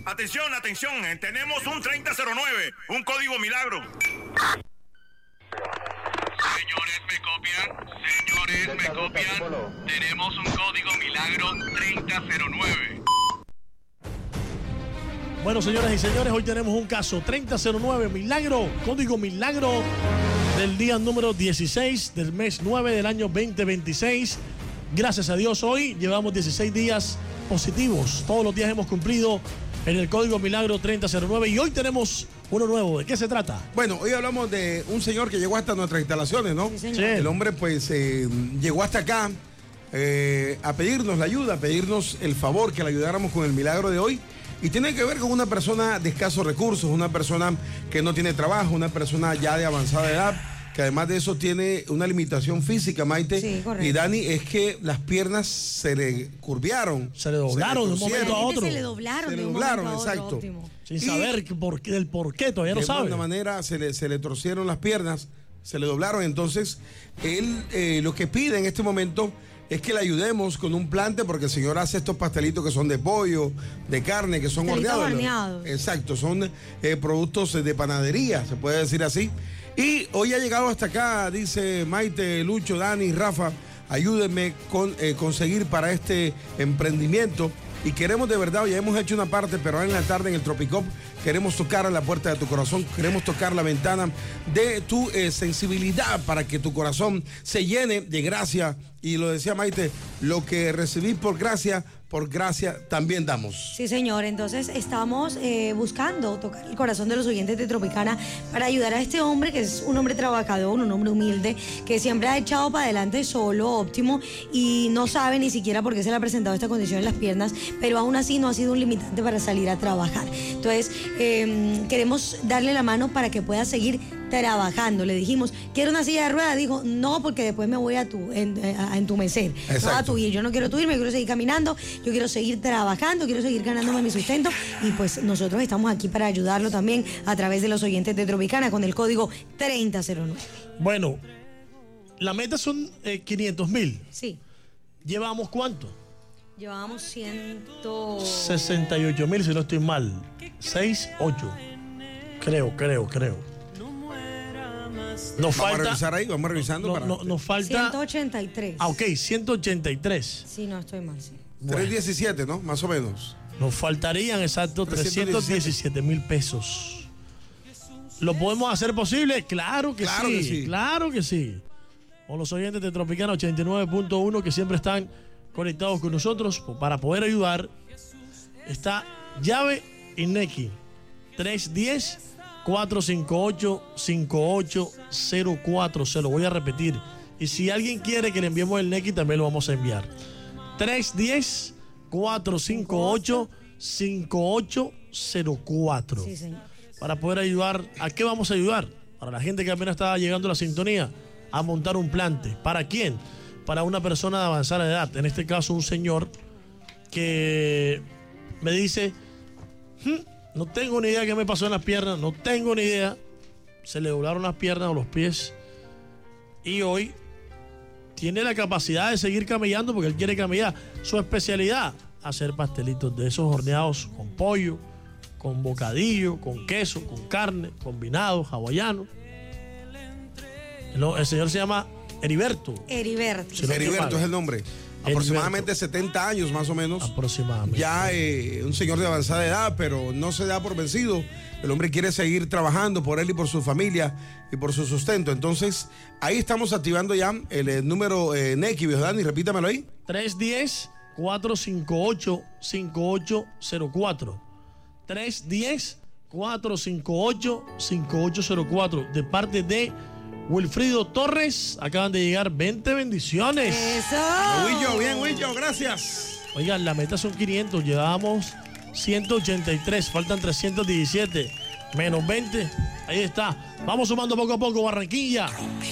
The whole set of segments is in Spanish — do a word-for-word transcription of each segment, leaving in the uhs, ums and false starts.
Atención, atención, eh, tenemos un treinta cero nueve, un código milagro. Señores, ¿me copian? Señores, ¿me copian? Tenemos un código milagro treinta cero nueve. Bueno, señoras y señores, hoy tenemos un caso treinta cero nueve, milagro, código milagro del día número dieciséis del mes nueve del año veinte veintiséis. Gracias a Dios, hoy llevamos dieciséis días positivos. Todos los días hemos cumplido en el código milagro treinta cero nueve y hoy tenemos uno nuevo. ¿De qué se trata? Bueno, hoy hablamos de un señor que llegó hasta nuestras instalaciones, ¿no? Sí, señor. Sí. El hombre pues eh, llegó hasta acá eh, a pedirnos la ayuda, a pedirnos el favor que le ayudáramos con el milagro de hoy. Y tiene que ver con una persona de escasos recursos, una persona que no tiene trabajo, una persona ya de avanzada edad, que además de eso tiene una limitación física, Maite. Sí, correcto. Y Dani, es que las piernas se le curvearon. Se le doblaron de un momento a otro. Se le doblaron Se de le un doblaron, momento a otro, exacto. óptimo. Sin Y saber que por qué, del por qué, todavía no de sabe. alguna manera se le, se le torcieron las piernas, se le doblaron. Entonces, él eh, lo que pide en este momento es que le ayudemos con un plante, porque el señor hace estos pastelitos que son de pollo, de carne, que son Pastelitos horneados. horneados. Exacto, son eh, productos de panadería, se puede decir así. Y hoy ha llegado hasta acá, dice Maite, Lucho, Dani, Rafa, ayúdenme con eh, conseguir para este emprendimiento. Y queremos de verdad, ya hemos hecho una parte, pero ahora en la tarde en el Tropicop queremos tocar a la puerta de tu corazón, queremos tocar la ventana de tu eh, sensibilidad para que tu corazón se llene de gracia. Y lo decía Maite, lo que recibís por gracia, por gracia también damos. Sí, señor. Entonces estamos eh, buscando tocar el corazón de los oyentes de Tropicana para ayudar a este hombre, que es un hombre trabajador, un hombre humilde, que siempre ha echado para adelante solo, óptimo, y no sabe ni siquiera por qué se le ha presentado esta condición en las piernas, pero aún así no ha sido un limitante para salir a trabajar. Entonces, eh, queremos darle la mano para que pueda seguir trabajando. Le dijimos, ¿quiere una silla de ruedas? Dijo, no, porque después me voy a, tu, en, a entumecer. No a tu ir. Yo no quiero tu ir, me quiero seguir caminando, yo quiero seguir trabajando, quiero seguir ganándome mi sustento. Y pues nosotros estamos aquí para ayudarlo también a través de los oyentes de Tropicana con el código treinta cero nueve. Bueno, la meta son eh, quinientos mil. Sí. ¿Llevamos cuánto? Llevábamos ciento... sesenta y ocho mil, si no estoy mal. seis, ocho. Creo, creo, creo. Nos vamos falta, a revisar ahí, vamos revisando. No, para no, nos falta. ciento ochenta y tres. Ah, ok, ciento ochenta y tres. Sí, no estoy mal, sí. Bueno, trescientos diecisiete, ¿no? Más o menos. nos faltarían, exacto, trescientos diecisiete mil pesos. ¿Lo podemos hacer posible? Claro que Claro sí. que sí. Claro que sí. Con los oyentes de Tropicana ochenta y nueve punto uno que siempre están conectados con nosotros para poder ayudar. Está Llave Ineki tres uno cero, cuatro cinco ocho, cinco ocho cero cuatro. Se lo voy a repetir. Y si alguien quiere que le enviemos el Neki, también lo vamos a enviar. tres uno cero, cuatro cinco ocho, cinco ocho cero cuatro. Sí, señor. Para poder ayudar. ¿A qué vamos a ayudar? Para la gente que apenas estaba llegando a la sintonía, a montar un plante. ¿Para quién? Para una persona de avanzada edad. En este caso, un señor que me dice, hm, no tengo ni idea qué me pasó en las piernas, no tengo ni idea. Se le doblaron las piernas o los pies. Y hoy tiene la capacidad de seguir camellando porque él quiere camellar. Su especialidad, hacer pastelitos de esos horneados con pollo, con bocadillo, con queso, con carne, combinados, hawaiano. El, el señor se llama Heriberto. Heriberto. Si no estoy Heriberto mal. es el nombre. Aproximadamente setenta años más o menos. Aproximadamente. Ya eh, un señor de avanzada edad, pero no se da por vencido. El hombre quiere seguir trabajando por él y por su familia y por su sustento. Entonces, ahí estamos activando ya el, el número eh, Neki, viejo Dani, repítamelo ahí. tres uno cero, cuatro cinco ocho, cinco ocho cero cuatro. tres uno cero, cuatro cinco ocho, cinco ocho cero cuatro. De parte de Wilfrido Torres, acaban de llegar veinte bendiciones. ¡Eso! Huillo, bien, Huillo, gracias. Oigan, la meta son quinientos, llevábamos ciento ochenta y tres, faltan trescientos diecisiete, menos veinte, ahí está. Vamos sumando poco a poco, Barranquilla.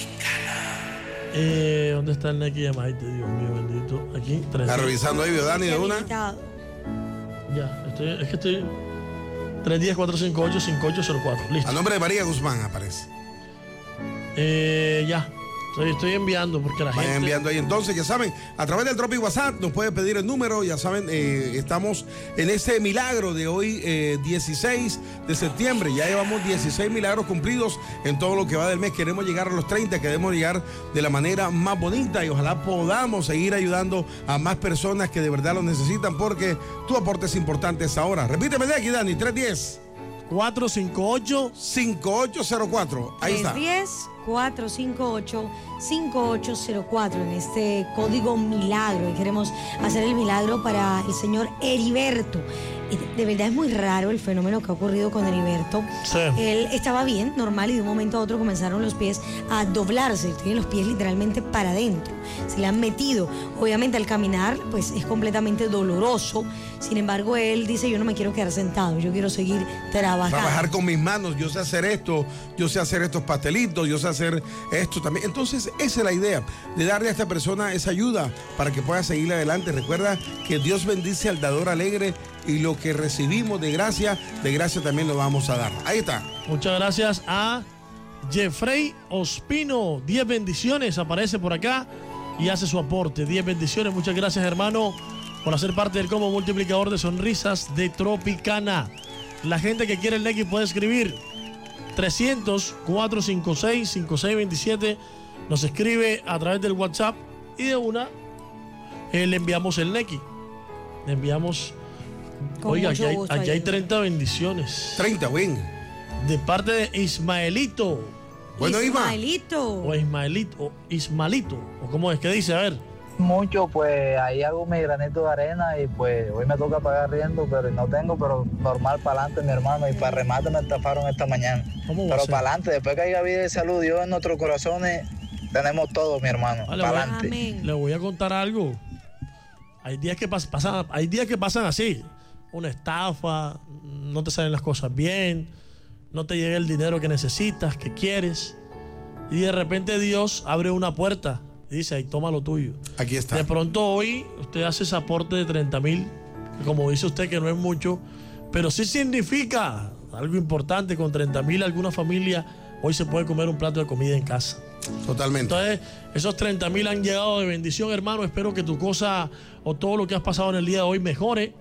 Eh, ¿Dónde está el Neki de Maite? Dios mío, bendito. Aquí, Está revisando ahí, viejo Dani, de una. Ya, estoy, es que estoy... tres uno cero, cuatro cinco ocho, cinco ocho cero cuatro, listo. A nombre de María Guzmán aparece. Eh, ya. Estoy, estoy enviando porque la Vayan gente... enviando ahí. Entonces, ya saben, a través del Tropic WhatsApp nos puede pedir el número. Ya saben, eh, estamos en ese milagro de hoy, eh, dieciséis de septiembre. Ya llevamos dieciséis milagros cumplidos en todo lo que va del mes. Queremos llegar a los treinta, queremos llegar de la manera más bonita y ojalá podamos seguir ayudando a más personas que de verdad lo necesitan, porque tu aporte es importante esta hora. Repíteme de aquí, Dani, tres uno cero, cuatro cinco ocho, cinco ocho cero cuatro. Ahí está. tres uno cero, cuatro cinco ocho, cinco ocho cero cuatro en este código milagro. Y queremos hacer el milagro para el señor Heriberto. Y de, de verdad es muy raro el fenómeno que ha ocurrido con Heriberto. Sí. Él estaba bien, normal, y de un momento a otro comenzaron los pies a doblarse. Tiene los pies literalmente para adentro. Se le han metido. Obviamente al caminar, pues es completamente doloroso. Sin embargo, él dice, yo no me quiero quedar sentado, yo quiero seguir trabajando. Trabajar con mis manos, yo sé hacer esto, yo sé hacer estos pastelitos, yo sé hacer esto también. Entonces, esa es la idea, de darle a esta persona esa ayuda para que pueda seguir adelante. Recuerda que Dios bendice al dador alegre y lo que recibimos de gracia, de gracia también lo vamos a dar. Ahí está. Muchas gracias a Jeffrey Ospino. diez bendiciones, aparece por acá y hace su aporte. diez bendiciones, muchas gracias, hermano, por hacer parte del combo multiplicador de sonrisas de Tropicana. La gente que quiere el Neki puede escribir trescientos, cuatrocientos cincuenta y seis, cincuenta y seis veintisiete. Nos escribe a través del WhatsApp y de una eh, le enviamos el Neki. Le enviamos... Con Oiga, mucho aquí hay, gusto, aquí hay ahí. treinta bendiciones. treinta, win. De parte de Ismaelito. Bueno, Isma. Ismaelito. O Ismaelito. O Ismalito. ¿O cómo es que dice? A ver. Mucho, pues ahí hago mi granito de arena y pues hoy me toca pagar riendo, pero no tengo, pero normal para adelante, mi hermano, y para remate me estafaron esta mañana. ¿Cómo va a Pero ser? para adelante, después que haya vida y salud, Dios en nuestros corazones tenemos todo, mi hermano. Vale, para voy a- adelante. Amén. Le voy a contar algo. Hay días que pas- pasan, hay días que pasan así. Una estafa, no te salen las cosas bien, no te llega el dinero que necesitas, que quieres. Y de repente Dios abre una puerta y dice, ahí toma lo tuyo. Aquí está. De pronto hoy usted hace ese aporte de treinta mil, como dice usted que no es mucho, pero sí significa algo importante. Con treinta mil alguna familia hoy se puede comer un plato de comida en casa. Totalmente. Entonces, esos treinta mil han llegado de bendición, hermano. Espero que tu cosa o todo lo que has pasado en el día de hoy mejore,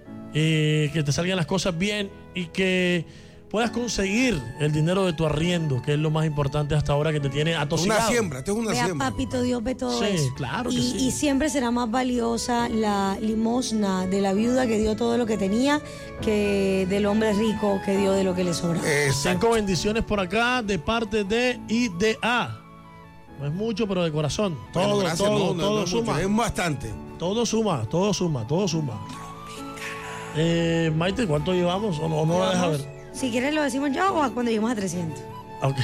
eh, que te salgan las cosas bien y que puedas conseguir el dinero de tu arriendo, que es lo más importante hasta ahora, que te tiene atosigado. Una siembra, esto es una Vea, siembra. papito, Dios ve todo Sí, eso. claro que y, sí. y siempre será más valiosa la limosna de la viuda que dio todo lo que tenía que del hombre rico que dio de lo que le sobra. Exacto. Cinco bendiciones por acá de parte de I D A. No es mucho, pero de corazón. Todo, Bueno, gracias, todo, no, no, todo no es mucho, suma. es bastante. Todo suma, todo suma, todo suma. Eh, Maite, ¿cuánto llevamos? ¿O no, o no la deja ver? Si quieres lo decimos ya o cuando lleguemos a trescientos. Ok.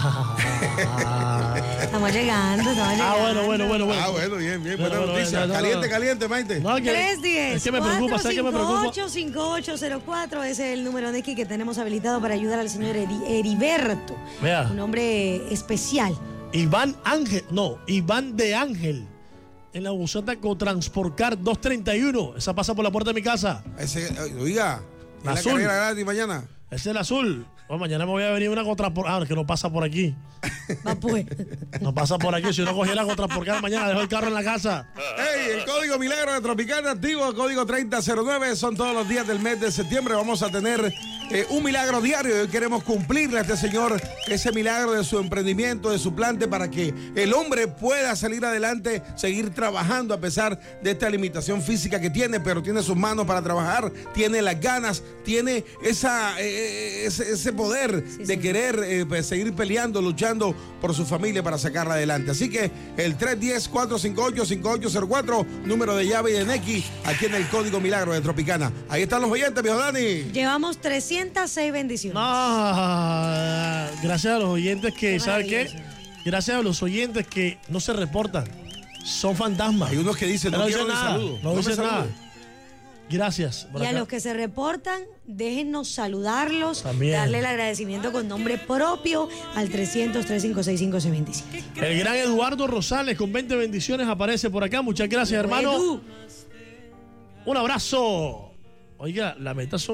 Estamos llegando, estamos llegando. Ah, bueno, bueno, bueno, bueno. Ah, bueno, bien, bien. Bueno, Buena bueno, noticia. no, no, Caliente, no. caliente, Maite. No, que- tres diez, es que me preocupa, ¿sabes qué me preocupa? cuatro cinco ocho, cinco ocho cero cuatro, ese es el número de aquí que tenemos habilitado para ayudar al señor Eri- Heriberto. Vea. Un hombre especial. Iván Ángel, no, Iván de Ángel. En la buseta Cotransporcar doscientos treinta y uno. Esa pasa por la puerta de mi casa. Ese, oiga, ¿en la Azul. carrera gratis mañana? Ese es el azul. Bueno, mañana me voy a venir una Cotransporcar. Ah, que no pasa por aquí. Va pues. No pasa por aquí. Si no cogí la Cotransporcar mañana, dejo el carro en la casa. Hey, el código Milagro de Tropicana activo, código treinta cero nueve, son todos los días del mes de septiembre. Vamos a tener eh, un milagro diario y hoy queremos cumplirle a este señor ese milagro de su emprendimiento, de su plante, para que el hombre pueda salir adelante, seguir trabajando a pesar de esta limitación física que tiene, pero tiene sus manos para trabajar, tiene las ganas, tiene esa, eh, ese, ese poder Sí, de sí. querer eh, pues, seguir peleando, luchando por su familia para sacarla adelante. Así que el tres uno cero, cuatro cinco ocho, cinco ocho cero cuatro, número de llave y de Neki, aquí en el código Milagro de Tropicana. Ahí están los oyentes, viejo Dani. Llevamos trescientas seis bendiciones. No, gracias a los oyentes que, Qué ¿sabe qué? maravilloso. Gracias a los oyentes que no se reportan. Son fantasmas. Hay unos que dicen, no, no quiero dicen ni nada. saludo. No me dicen nada. salude. Gracias. por Y a acá. los que se reportan, déjennos saludarlos, También. darle el agradecimiento con nombre propio al trescientos, trescientos cincuenta y seis, cincuenta y seis veintisiete. El gran Eduardo Rosales con veinte bendiciones aparece por acá. Muchas gracias, hermano. Edu. Un abrazo. Oiga, las metas son,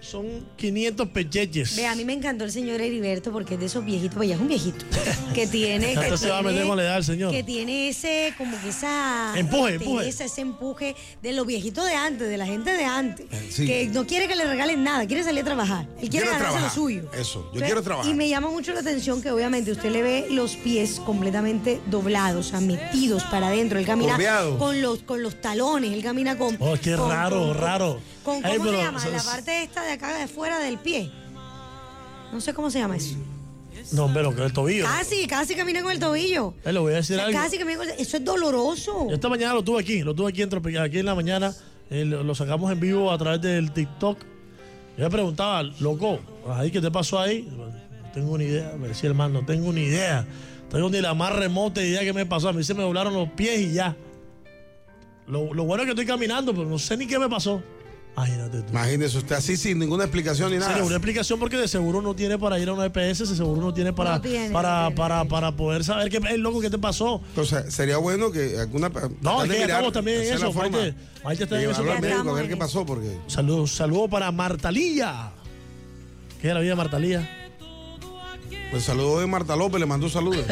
son quinientos pecheches. Ve, a mí me encantó el señor Heriberto porque es de esos viejitos, pues ya es un viejito, que tiene... Hasta que se va a meter tiene- con la edad el señor. Que tiene ese, como que esa... Empuje, este, empuje. Ese, ese empuje de los viejitos de antes, de la gente de antes. Sí. Que no quiere que le regalen nada, quiere salir a trabajar. Él quiere Quiero ganarse lo trabajar. suyo. Eso, yo Entonces, quiero trabajar. Y me llama mucho la atención que obviamente usted le ve los pies completamente doblados, o sea, metidos para adentro. Él camina Curveados. con los, con los talones, él camina con... Oh, qué con- raro, con- raro. Con, Ay, ¿Cómo pero, se llama? o sea, La es- parte esta de acá, de fuera del pie. No sé cómo se llama eso. No, pero que el tobillo. Casi, casi camina con el tobillo. Eh, le voy a O decir sea, algo. casi camina con el... Eso es doloroso. Yo esta mañana lo tuve aquí, lo tuve aquí en Tropical, aquí en la mañana, eh, lo, lo sacamos en vivo a través del TikTok. Yo le preguntaba, loco, ahí ¿qué te pasó ahí? No tengo ni idea, me decía el man, no tengo ni idea. No tengo ni la más remota idea que me pasó. A mí se me doblaron los pies y ya. Lo, lo bueno es que estoy caminando, pero no sé ni qué me pasó. Imagínate tú. Imagínese usted así sin ninguna explicación ni nada. Sería una explicación porque de seguro no tiene para ir a una E P S, de seguro no tiene para, No tiene, para, no tiene. para, para poder saber qué es loco, qué te pasó. Entonces, sería bueno que alguna. No, es que ya estamos también en hacer la eso. forma Maite, Maite está de en eso llevarlo al también. médico a ver estamos qué en pasó, porque. Saludos, saludo para Martalía. ¿Qué es la vida de Martalía? Pues saludo de Marta López, le mandó saludos.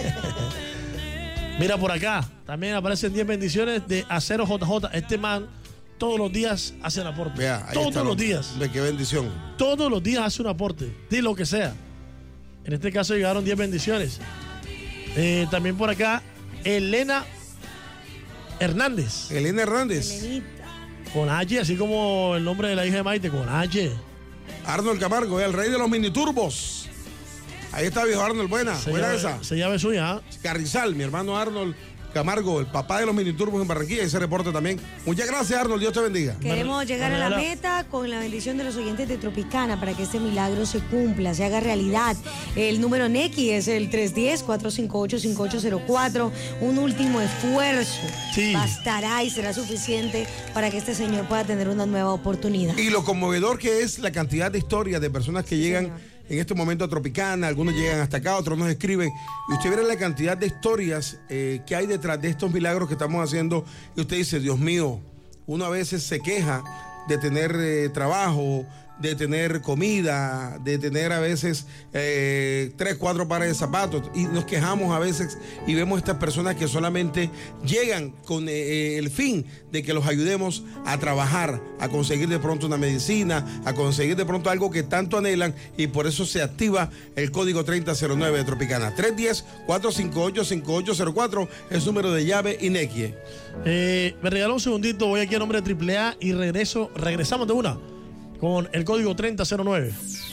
Mira por acá, también aparecen diez bendiciones de Acero J J. Este man todos los días hace un aporte. Vea, ahí todos está, los ¿no? días. Ve qué bendición. Todos los días hace un aporte, de lo que sea. En este caso llegaron diez bendiciones. Eh, también por acá, Elena Hernández. Elena Hernández, Elenita. Con H, así como el nombre de la hija de Maite, con H. Arnold Camargo, el rey de los miniturbos. Ahí está, viejo Arnold, buena, Se buena llave, esa. se llave suya, ¿ah? Carrizal, mi hermano Arnold Camargo, el papá de los miniturbos en Barranquilla, ese reporte también. Muchas gracias, Arnold, Dios te bendiga. Queremos llegar a la Manuela. meta con la bendición de los oyentes de Tropicana para que este milagro se cumpla, se haga realidad. El número N X es el tres uno cero, cuatro cinco ocho, cinco ocho cero cuatro. Un último esfuerzo Sí. bastará y será suficiente para que este señor pueda tener una nueva oportunidad. Y lo conmovedor que es la cantidad de historias de personas que llegan señor. en este momento a Tropicana, algunos llegan hasta acá, otros nos escriben, y usted verá la cantidad de historias eh, que hay detrás de estos milagros que estamos haciendo, y usted dice, Dios mío, uno a veces se queja de tener eh, trabajo, de tener comida, de tener a veces eh, tres, cuatro pares de zapatos, y nos quejamos a veces y vemos estas personas que solamente llegan con eh, el fin de que los ayudemos a trabajar, a conseguir de pronto una medicina, a conseguir de pronto algo que tanto anhelan, y por eso se activa el código treinta cero nueve de Tropicana. tres uno cero, cuatro cinco ocho, cinco ocho cero cuatro es número de llave Inequie. Eh, me regaló un segundito, voy aquí a nombre de Triple A y regreso, regresamos de una con el código treinta cero nueve.